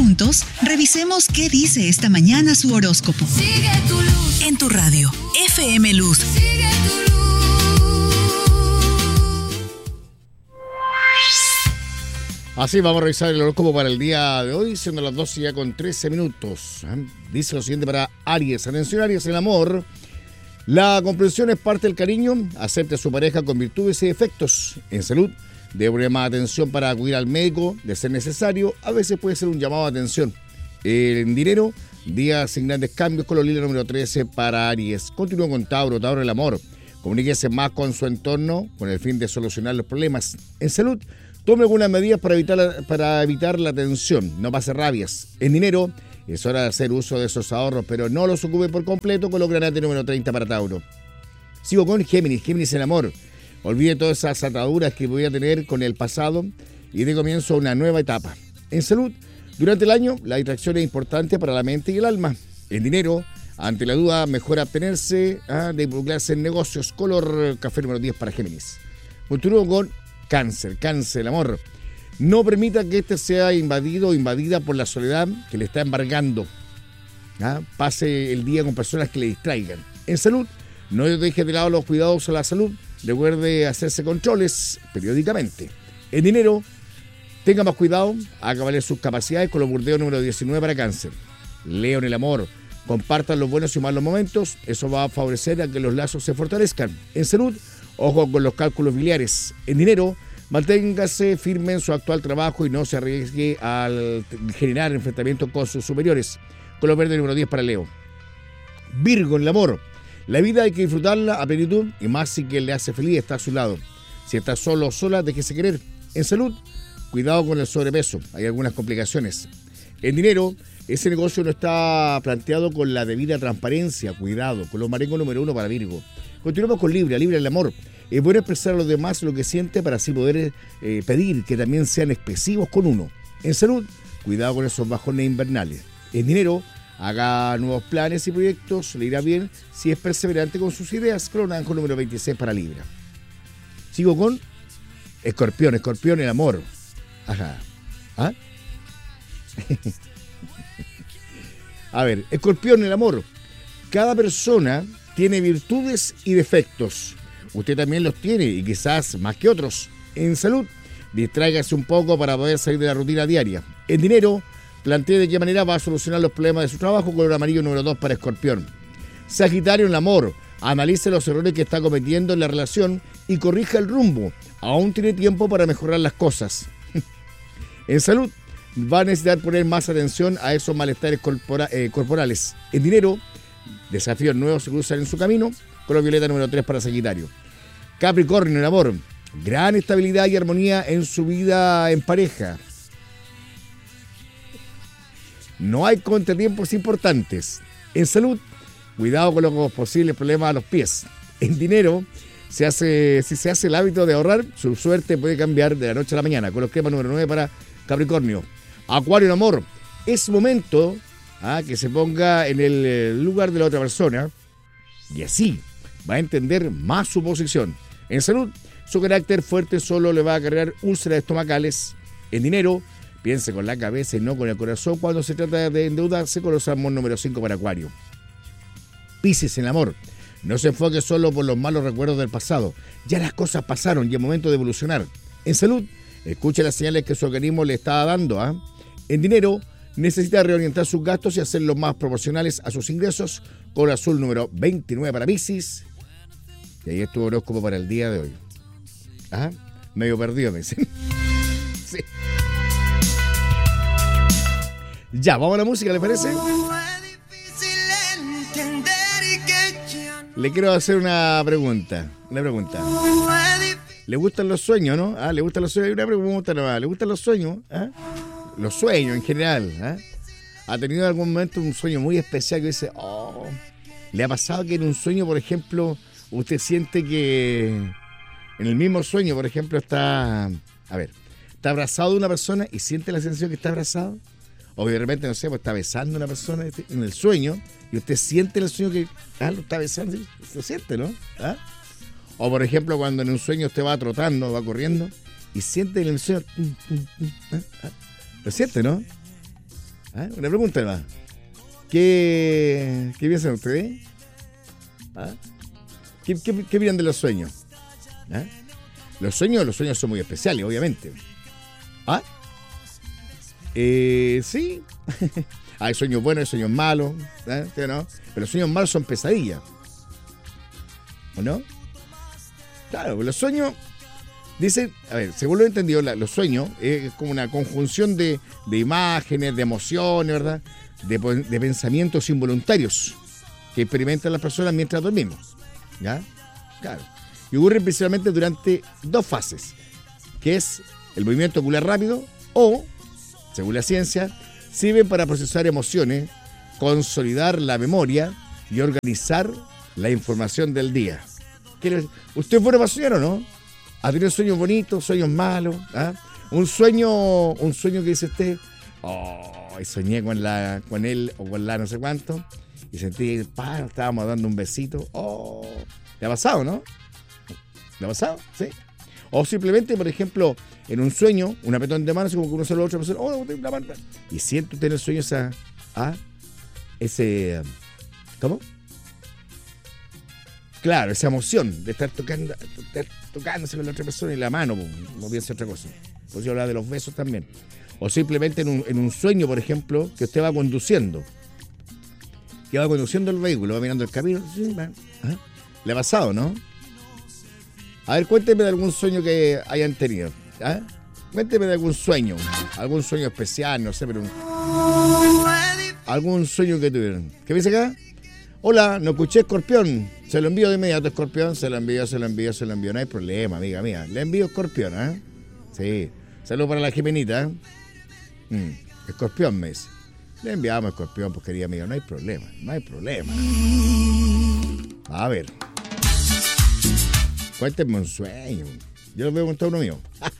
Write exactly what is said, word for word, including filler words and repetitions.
Juntos, revisemos qué dice esta mañana su horóscopo. Sigue tu luz. En tu radio, F M Luz. Sigue tu luz. Así vamos a revisar el horóscopo para el día de hoy, siendo las doce ya con trece minutos. Dice lo siguiente para Aries. Atención, Aries, en el amor. La comprensión es parte del cariño. Acepte a su pareja con virtudes y defectos. En salud, debe poner más atención para acudir al médico, de ser necesario. A veces puede ser un llamado de atención. En dinero, día sin grandes cambios con los líderes número trece para Aries. Continúa con Tauro. Tauro, el amor. Comuníquese más con su entorno con el fin de solucionar los problemas. En salud, tome algunas medidas para evitar, la, para evitar la tensión. No pase rabias. En dinero, es hora de hacer uso de esos ahorros, pero no los ocupe por completo con los granates número treinta para Tauro. Sigo con Géminis. Géminis, el amor. Olvide todas esas ataduras que voy a tener con el pasado y de comienzo una nueva etapa. En salud, durante el año, la distracción es importante para la mente y el alma. En dinero, ante la duda, mejor abstenerse ah, de involucrarse en negocios. Color café número diez para Géminis. Continúo con Cáncer. Cáncer, el amor. No permita que este sea invadido o invadida por la soledad que le está embargando. ¿Ah? Pase el día con personas que le distraigan. En salud, no deje de lado los cuidados a la salud. Recuerde hacerse controles periódicamente. En dinero, tenga más cuidado, haga valer sus capacidades con los burdeos número diecinueve para Cáncer. Leo, en el amor. Compartan los buenos y malos momentos. Eso va a favorecer a que los lazos se fortalezcan. En salud, ojo con los cálculos biliares. En dinero, manténgase firme en su actual trabajo y no se arriesgue al generar enfrentamientos con sus superiores. Color verde número diez para Leo. Virgo, en el amor. La vida hay que disfrutarla a plenitud y más si quien le hace feliz está a su lado. Si está solo o sola, déjese querer. En salud, cuidado con el sobrepeso. Hay algunas complicaciones. En dinero, ese negocio no está planteado con la debida transparencia. Cuidado. Color marengo número uno para Virgo. Continuamos con Libra. Libra, el amor. Es bueno expresar a los demás lo que siente para así poder eh, pedir que también sean expresivos con uno. En salud, cuidado con esos bajones invernales. En dinero, haga nuevos planes y proyectos, le irá bien si es perseverante con sus ideas. Color naranjo número veintiséis para Libra. Sigo con Escorpión. Escorpión, el amor. Ajá. ¿Ah? A ver, Escorpión, el amor. Cada persona tiene virtudes y defectos. Usted también los tiene y quizás más que otros. En salud, distráigase un poco para poder salir de la rutina diaria. En dinero, plantee de qué manera va a solucionar los problemas de su trabajo. Color amarillo número dos para Escorpión. Sagitario, en el amor. Analice los errores que está cometiendo en la relación y corrija el rumbo. Aún tiene tiempo para mejorar las cosas. En salud, va a necesitar poner más atención a esos malestares corpora, eh, corporales. En dinero, desafíos nuevos se cruzan en su camino. Color violeta número tres para Sagitario. Capricornio, el amor. Gran estabilidad y armonía en su vida en pareja. No hay contratiempos importantes. En salud, cuidado con los posibles problemas a los pies. En dinero, se hace, si se hace el hábito de ahorrar, su suerte puede cambiar de la noche a la mañana. Color crema número nueve para Capricornio. Acuario, el amor. Es momento ah, que se ponga en el lugar de la otra persona y así va a entender más su posición. En salud, su carácter fuerte solo le va a acarrear úlceras estomacales. En dinero, piense con la cabeza y no con el corazón cuando se trata de endeudarse. Con los salmón número cinco para Acuario. Piscis, en el amor. No se enfoque solo por los malos recuerdos del pasado. Ya las cosas pasaron y es momento de evolucionar. En salud, escuche las señales que su organismo le está dando. ¿eh? En dinero, necesita reorientar sus gastos y hacerlos más proporcionales a sus ingresos. Color azul número veintinueve para Piscis. Y ahí estuvo horóscopo para el día de hoy. Ajá, medio perdido me dicen. Sí. Ya, vamos a la música, ¿le parece? Le quiero hacer una pregunta. Una pregunta. ¿Le gustan los sueños, no? Ah, ¿le gustan los sueños? Hay una pregunta nomás. ¿Le gustan los sueños? ¿Ah? Los sueños en general. ¿ah? ¿Ha tenido en algún momento un sueño muy especial que dice, oh, le ha pasado que en un sueño, por ejemplo, usted siente que en el mismo sueño, por ejemplo, está, a ver, está abrazado de una persona y siente la sensación que está abrazado? O de repente, no sé, pues está besando a una persona en el sueño y usted siente en el sueño que ah, lo está besando, lo siente, ¿no? ¿Ah? O por ejemplo, cuando en un sueño usted va trotando, va corriendo y siente en el sueño, lo siente, ¿no? ¿Ah? Una pregunta más. ¿Qué, qué piensan ustedes? ¿Ah? ¿Qué, qué, ¿Qué opinan de los sueños? ¿Ah? Los sueños, los sueños son muy especiales, obviamente. ¿Ah? Eh, sí. Hay sueños buenos, hay sueños malos, ¿eh? ¿Sí o no? Pero los sueños malos son pesadillas. ¿O no? Claro, los sueños, dicen, a ver, según lo he entendido, la, los sueños es como una conjunción de, de imágenes, de emociones, ¿verdad? De, de pensamientos involuntarios que experimentan las personas mientras dormimos. ¿Ya? Claro. Y ocurren principalmente durante dos fases, que es el movimiento ocular rápido o, según la ciencia, sirven para procesar emociones, consolidar la memoria y organizar la información del día. ¿Usted es bueno para soñar o no? ¿Ha tenido sueños bonitos, sueños malos? ¿Ah? Un sueño, un sueño que dice usted, oh, soñé con la, con él o con la no sé cuánto, y sentí, pa, estábamos dando un besito. Oh, ¿le ha pasado, no? ¿Le ha pasado? Sí. O simplemente, por ejemplo, en un sueño, un apretón de manos, como que uno solo a otra persona, oh, la mano, y siento tener sueño esa, ah, ese, ¿cómo? Claro, esa emoción de estar tocando, estar tocándose con la otra persona y la mano, no piensa otra cosa. Pues yo hablaba de los besos también. O simplemente en un, en un sueño, por ejemplo, que usted va conduciendo, que va conduciendo el vehículo, va mirando el camino, sí, va. ¿Ah? ¿Le ha pasado, no? A ver, cuénteme de algún sueño que hayan tenido. ¿Ah? Cuénteme de algún sueño, algún sueño especial, no sé, pero un, algún sueño que tuvieron. ¿Qué me dice acá? Hola, no escuché Escorpión. Se lo envío de inmediato, Escorpión. Se lo envío, se lo envío, se lo envío. No hay problema, amiga mía. Le envío Escorpión, ¿eh? Sí. Saludos para la Jimenita, ¿eh? Mm. Escorpión me dice. Le enviamos Escorpión, pues querida amiga. No hay problema, no hay problema. A ver. Cuéntenme un sueño. Yo lo voy a contar uno mío.